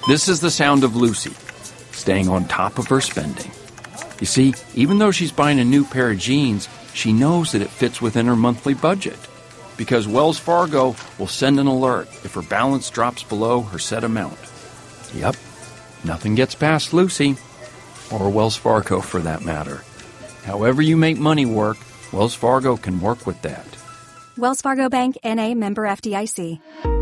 This is the sound of Lucy, staying on top of her spending. You see, even though she's buying a new pair of jeans, she knows that it fits within her monthly budget. Because Wells Fargo will send an alert if her balance drops below her set amount. Yep, nothing gets past Lucy, or Wells Fargo for that matter. However you make money work, Wells Fargo can work with that. Wells Fargo Bank, N.A., member FDIC.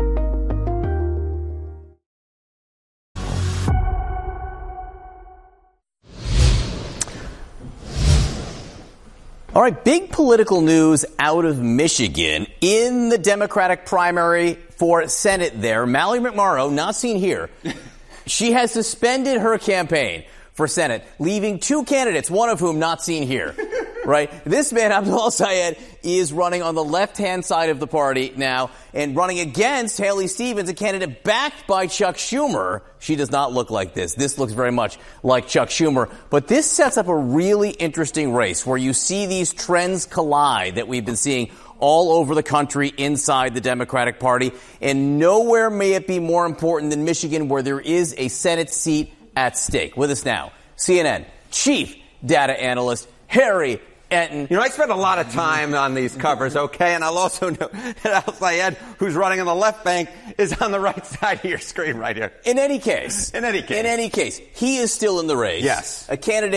All right, big political news out of Michigan in the Democratic primary for Senate there. Mallory McMorrow, not seen here. She has suspended her campaign for Senate, leaving two candidates, one of whom not seen here. Right? This man, Abdul Sayed, is running on the left-hand side of the party now and running against Haley Stevens, a candidate backed by Chuck Schumer. She does not look like this. This looks very much like Chuck Schumer. But this sets up a really interesting race where you see these trends collide that we've been seeing all over the country inside the Democratic Party. And nowhere may it be more important than Michigan, where there is a Senate seat at stake. With us now, CNN chief data analyst Harry Enten. You know, I spend a lot of time on these covers, okay? And I'll also know that Al Sayed, who's running on the left bank, is on the right side of your screen right here. In any case, he is still in the race. Yes. A candidate